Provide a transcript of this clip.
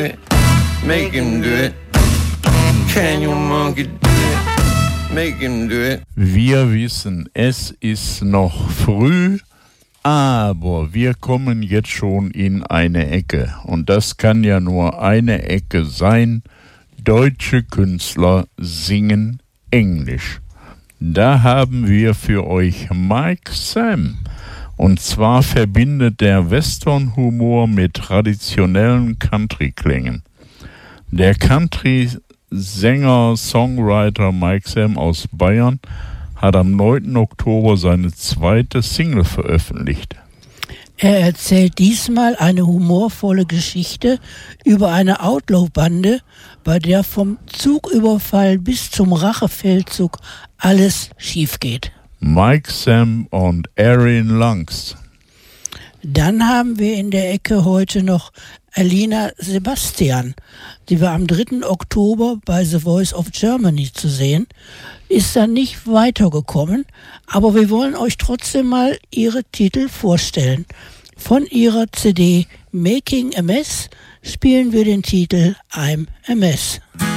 it? Make him do it. Can you monkey do it? Make him do it. Wir wissen, es ist noch früh, aber wir kommen jetzt schon in eine Ecke. Und das kann ja nur eine Ecke sein. Deutsche Künstler singen Englisch. Da haben wir für euch Mike Sam. Und zwar verbindet der Western-Humor mit traditionellen Country-Klängen. Der Country-Sänger, Songwriter Mike Sam aus Bayern hat am 9. Oktober seine zweite Single veröffentlicht. Er erzählt diesmal eine humorvolle Geschichte über eine Outlaw-Bande, bei der vom Zugüberfall bis zum Rachefeldzug alles schief geht. Mike Sam und Erin Lungs. Dann haben wir in der Ecke heute noch Alina Sebastian. Die war am 3. Oktober bei The Voice of Germany zu sehen. Ist dann nicht weitergekommen, aber wir wollen euch trotzdem mal ihre Titel vorstellen. Von ihrer CD Making a Mess spielen wir den Titel I'm a Mess.